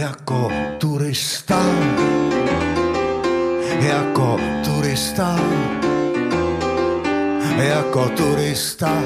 Jako turista, jako turista, jako turista.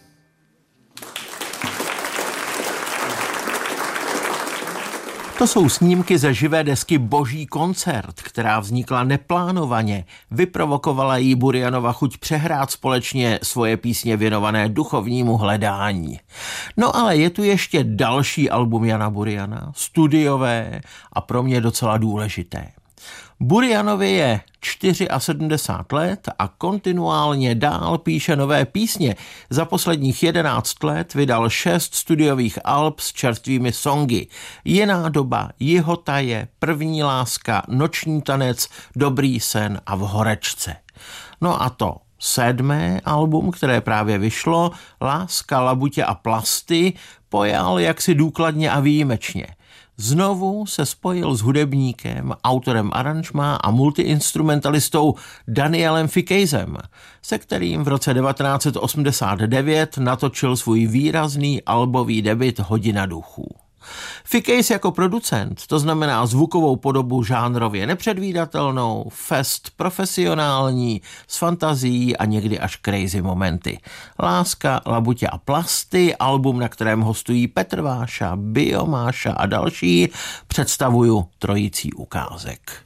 To jsou snímky ze živé desky Boží koncert, která vznikla neplánovaně. Vyprovokovala jí Burianova chuť přehrát společně svoje písně věnované duchovnímu hledání. No ale je tu ještě další album Jana Buriana, studiové a pro mě docela důležité. Burianovi je 74 let a kontinuálně dál píše nové písně. Za posledních 11 let vydal 6 studiových alb s čerstvými songy. Jiná doba, Jihotaje, První láska, Noční tanec, Dobrý sen a V horečce. No a to 7. album, které právě vyšlo, Láska, labutě a plasty, pojal jaksi důkladně a výjimečně. Znovu se spojil s hudebníkem, autorem aranžmá a multiinstrumentalistou Danielem Fickeysem, se kterým v roce 1989 natočil svůj výrazný albový debut Hodina duchů. Fickeys jako producent, to znamená zvukovou podobu žánrově nepředvídatelnou, fest profesionální, s fantazií a někdy až crazy momenty. Láska, labutě a plasty, album, na kterém hostují Petr Váša, Biomáša a další, představuju trojicí ukázek.